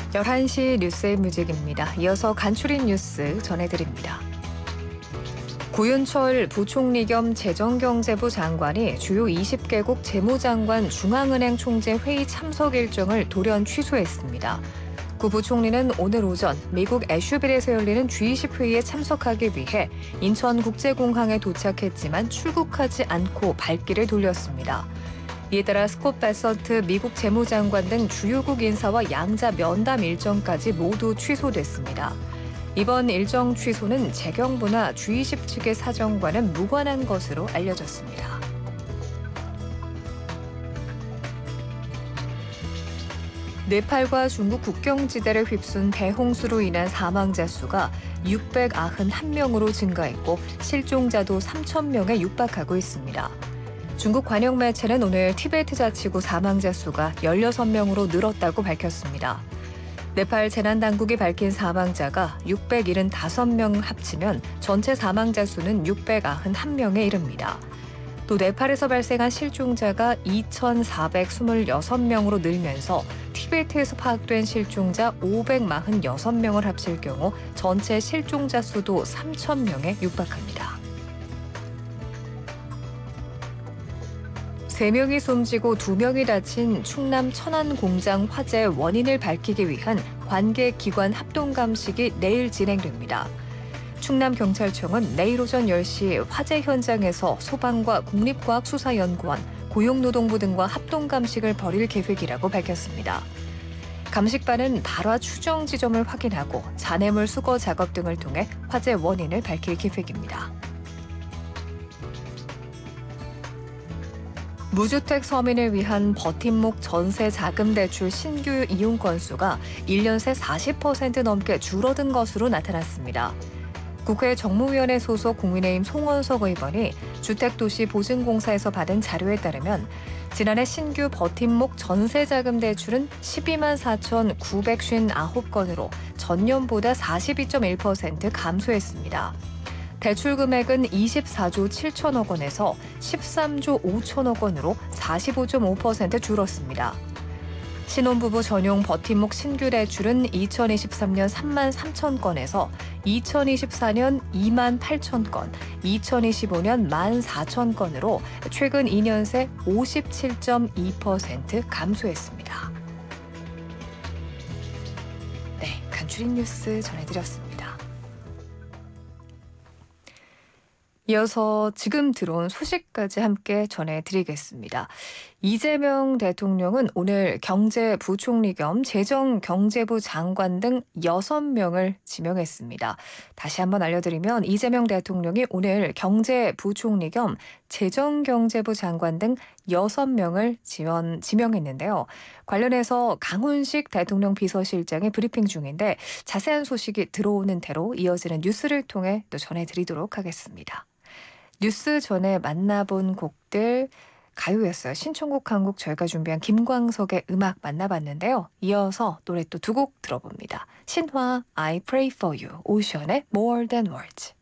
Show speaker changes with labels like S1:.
S1: 11시 뉴스의 뮤직입니다. 이어서 간추린 뉴스 전해드립니다. 고윤철 부총리 겸 재정경제부 장관이 주요 20개국 재무장관 중앙은행 총재 회의 참석 일정을 돌연 취소했습니다. 구 부총리는 오늘 오전 미국 애슈빌에서 열리는 G20 회의에 참석하기 위해 인천국제공항에 도착했지만 출국하지 않고 발길을 돌렸습니다. 이에 따라 스콧 베서트 미국 재무장관 등 주요국 인사와 양자 면담 일정까지 모두 취소됐습니다. 이번 일정 취소는 재경부나 G20 측의 사정과는 무관한 것으로 알려졌습니다. 네팔과 중국 국경지대를 휩쓴 대홍수로 인한 사망자 수가 691명으로 증가했고 실종자도 3,000명에 육박하고 있습니다. 중국 관영 매체는 오늘 티베트 자치구 사망자 수가 16명으로 늘었다고 밝혔습니다. 네팔 재난당국이 밝힌 사망자가 675명 합치면 전체 사망자 수는 691명에 이릅니다. 또 네팔에서 발생한 실종자가 2,426명으로 늘면서 티베트에서 파악된 실종자 546명을 합칠 경우 전체 실종자 수도 3,000명에 육박합니다. 3명이 숨지고 2명이 다친 충남 천안 공장 화재 원인을 밝히기 위한 관계기관 합동감식이 내일 진행됩니다. 충남경찰청은 내일 오전 10시 화재 현장에서 소방과 국립과학수사연구원, 고용노동부 등과 합동감식을 벌일 계획이라고 밝혔습니다. 감식반은 발화 추정 지점을 확인하고 잔해물 수거 작업 등을 통해 화재 원인을 밝힐 계획입니다. 무주택 서민을 위한 버팀목 전세 자금 대출 신규 이용 건수가 1년 새 40% 넘게 줄어든 것으로 나타났습니다. 국회 정무위원회 소속 국민의힘 송원석 의원이 주택도시보증공사에서 받은 자료에 따르면 지난해 신규 버팀목 전세 자금 대출은 12만 4,959건으로 전년보다 42.1% 감소했습니다. 대출 금액은 24조 7천억 원에서 13조 5천억 원으로 45.5% 줄었습니다. 신혼부부 전용 버팀목 신규 대출은 2023년 3만 3천 건에서 2024년 2만 8천 건, 2025년 1만 4천 건으로 최근 2년 새 57.2% 감소했습니다. 네, 간추린 뉴스 전해드렸습니다. 이어서 지금 들어온 소식까지 함께 전해드리겠습니다. 이재명 대통령은 오늘 경제부총리 겸 재정경제부 장관 등 6명을 지명했습니다. 다시 한번 알려드리면 이재명 대통령이 오늘 경제부총리 겸 재정경제부 장관 등 6명을 지명했는데요. 관련해서 강훈식 대통령 비서실장이 브리핑 중인데 자세한 소식이 들어오는 대로 이어지는 뉴스를 통해 또 전해드리도록 하겠습니다. 뉴스 전에 만나본 곡들 가요였어요. 신청곡 한 곡 저희가 준비한 김광석의 음악 만나봤는데요. 이어서 노래 또 2곡 들어봅니다. 신화 I Pray For You, 오션의 More Than Words.